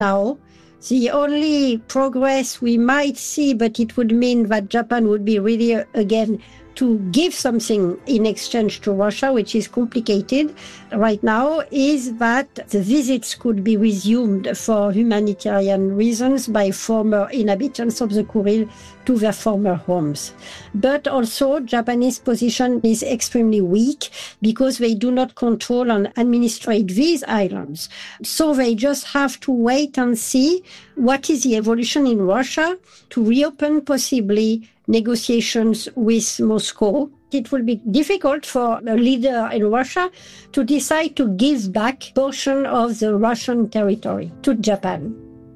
now. The only progress we might see, but it would mean that Japan would be really, again, to give something in exchange to Russia, which is complicated right now, is that the visits could be resumed for humanitarian reasons by former inhabitants of the Kuril to their former homes. But also, Japanese position is extremely weak because they do not control and administrate these islands. So they just have to wait and see what is the evolution in Russia to reopen possibly negotiations with Moscow. It will be difficult for a leader in Russia to decide to give back a portion of the Russian territory to Japan.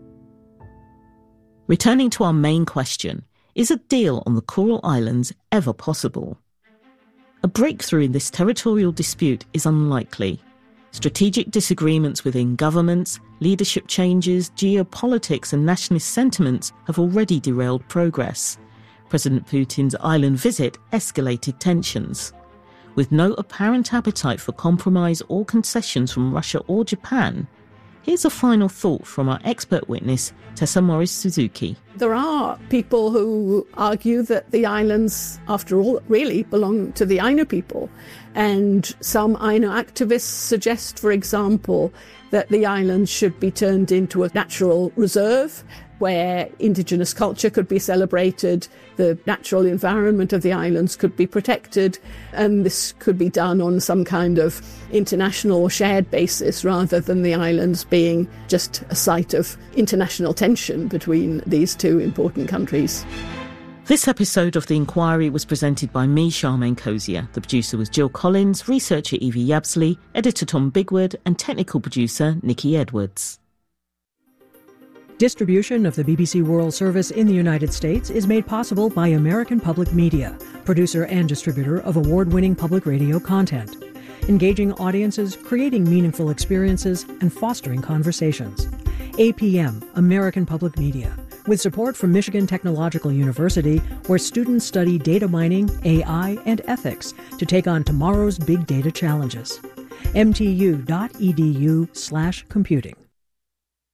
Returning to our main question, is a deal on the Kuril Islands ever possible? A breakthrough in this territorial dispute is unlikely. Strategic disagreements within governments, leadership changes, geopolitics and nationalist sentiments have already derailed progress. President Putin's island visit escalated tensions. With no apparent appetite for compromise or concessions from Russia or Japan, here's a final thought from our expert witness, Tessa Morris-Suzuki. There are people who argue that the islands, after all, really belong to the Ainu people. And some Ainu activists suggest, for example, that the islands should be turned into a natural reserve where indigenous culture could be celebrated, the natural environment of the islands could be protected, and this could be done on some kind of international or shared basis rather than the islands being just a site of international tension between these two important countries. This episode of The Inquiry was presented by me, Charmaine Cozier. The producer was Jill Collins, researcher Evie Yabsley, editor Tom Bigwood, and technical producer Nikki Edwards. Distribution of the BBC World Service in the United States is made possible by American Public Media, producer and distributor of award-winning public radio content. Engaging audiences, creating meaningful experiences, and fostering conversations. APM, American Public Media, with support from Michigan Technological University, where students study data mining, AI, and ethics to take on tomorrow's big data challenges. mtu.edu/computing.